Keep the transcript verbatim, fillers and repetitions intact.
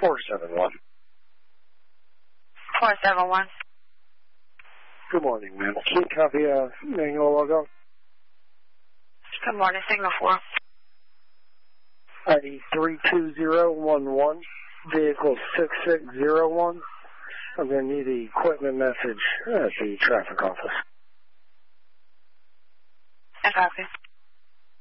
four seven one. four seven one. Good morning, ma'am. Can you copy a manual logo? Good morning, Signal four. I D three two zero one one, vehicle six six zero one. I'm going to need the equipment message at the traffic office. I copy.